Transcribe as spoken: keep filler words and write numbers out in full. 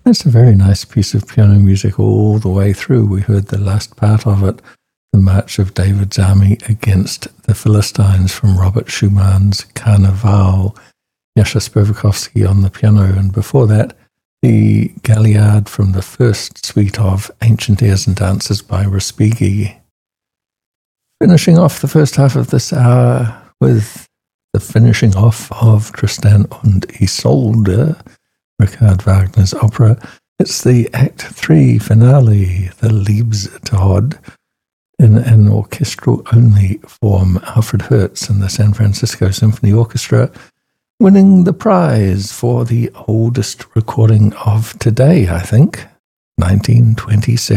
That's a very nice piece of piano music all the way through. We heard the last part of it, the March of David's Army Against the Philistines from Robert Schumann's Carnaval. Yasha Spivakowski on the piano, and before that, the Galliard from the first suite of Ancient Airs and Dances by Respighi. Finishing off the first half of this hour with the finishing off of Tristan und Isolde, Richard Wagner's opera. It's the Act three finale, the Liebestod, in an orchestral-only form. Alfred Hertz and the San Francisco Symphony Orchestra winning the prize for the oldest recording of today, I think, nineteen twenty-six.